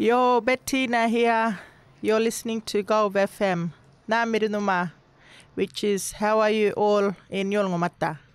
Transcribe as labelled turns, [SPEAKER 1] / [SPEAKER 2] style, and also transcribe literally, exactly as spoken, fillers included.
[SPEAKER 1] Yo, Bettina here. You're listening to Gulf F M. Namirinuma, which is how are you all in Yolngomata?